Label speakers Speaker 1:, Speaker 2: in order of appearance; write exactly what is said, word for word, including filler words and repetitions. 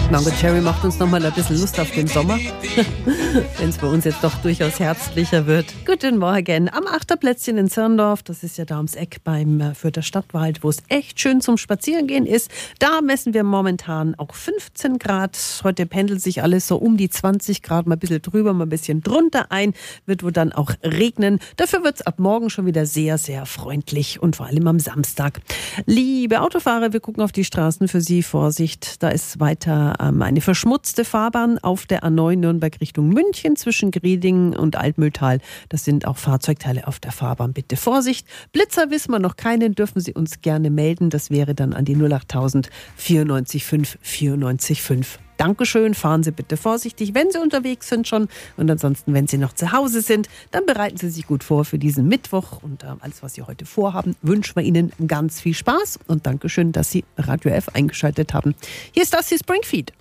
Speaker 1: Mango Cherry macht uns nochmal ein bisschen Lust auf den Sommer, wenn es bei uns jetzt doch durchaus herbstlicher wird. Guten Morgen am Achterplätzchen in Zirndorf, das ist ja da ums Eck beim Fürther Stadtwald, wo es echt schön zum Spazierengehen ist. Da messen wir momentan auch fünfzehn Grad. Heute pendelt sich alles so um die zwanzig Grad, mal ein bisschen drüber, mal ein bisschen drunter ein, wird wohl dann auch regnen. Dafür wird es ab morgen schon wieder sehr, sehr freundlich und vor allem am Samstag. Liebe Autofahrer, wir gucken auf die Straßen für Sie. Vorsicht, da ist weiter ähm, eine verschmutzte Fahrbahn auf der A neun Nürnberg Richtung München zwischen Grieding und Altmühltal. Das sind auch Fahrzeugteile auf der Fahrbahn. Bitte Vorsicht. Blitzer wissen wir noch keinen, dürfen Sie uns gerne melden. Das wäre dann an die null achttausend vierundneunzig fünf vierundneunzig fünf. Dankeschön, fahren Sie bitte vorsichtig, wenn Sie unterwegs sind schon. Und ansonsten, wenn Sie noch zu Hause sind, dann bereiten Sie sich gut vor für diesen Mittwoch. Und äh, alles, was Sie heute vorhaben, wünschen wir Ihnen ganz viel Spaß. Und Dankeschön, dass Sie Radio F eingeschaltet haben. Hier ist das hier Springfeed.